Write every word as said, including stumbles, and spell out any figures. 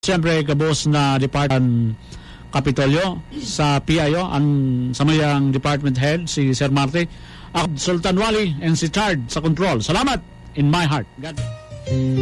Siyempre, kabos na Department Kapitolyo sa P I O, ang samayang Department Head, si Sir Marte, ako, Sultan Wali, and si Chard sa control. Salamat in my heart. God.